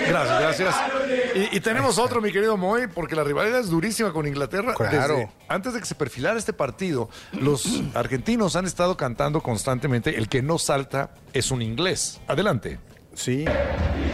Gracias. Y tenemos otro, mi querido Moy, porque la rivalidad es durísima con Inglaterra. Claro. Antes de que se perfilara este partido, los argentinos han estado cantando constantemente: el que no salta es un inglés. Adelante. Sí.